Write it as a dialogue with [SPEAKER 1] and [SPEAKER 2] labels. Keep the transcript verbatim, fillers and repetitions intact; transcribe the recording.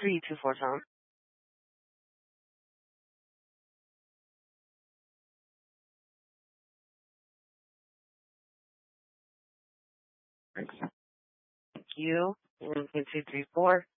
[SPEAKER 1] three two four seven. Thank you. one two three four.